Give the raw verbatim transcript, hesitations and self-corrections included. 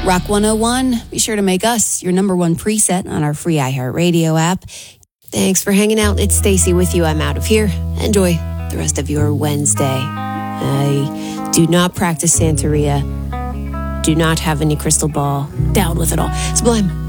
Rock one oh one, be sure to make us your number one preset on our free iHeartRadio app. Thanks for hanging out. It's Stacy with you. I'm out of here. Enjoy the rest of your Wednesday. I do not practice Santeria. Do not have any crystal ball. Down with it all. Sublime.